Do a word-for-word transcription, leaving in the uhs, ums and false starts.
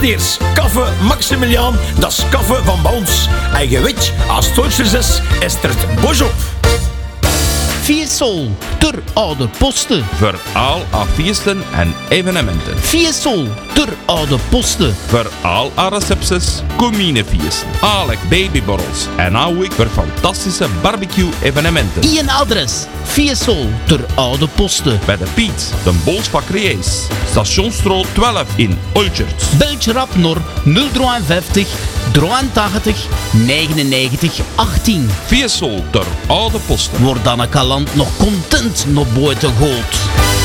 Steers, kaffe Maximiliaan, dat is kaffe van Bounce. En je weet, als het oudjes is, is er het bos op. Fiesol, ter oude posten. Voor al haar feesten en evenementen. Fiesol, ter oude posten. Voor al haar recepties, communefeesten, alek babyborrels en ook voor fantastische barbecue-evenementen. Ien adres, Fiesol, ter oude posten. Bij de Piet, de Bolsbakkerijs, Stationsstraat twaalf in Olchert. Beltje rap naar nul vijftig, drieëntachtig, negenennegentig, achttien. Fiesol ter oude posten. Wordt dan een kalant nog content naar buiten gehaald.